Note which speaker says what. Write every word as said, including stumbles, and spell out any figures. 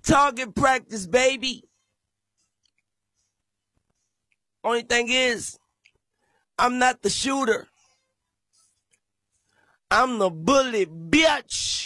Speaker 1: Target practice, baby. Only thing is, I'm not the shooter. I'm the bully, bitch.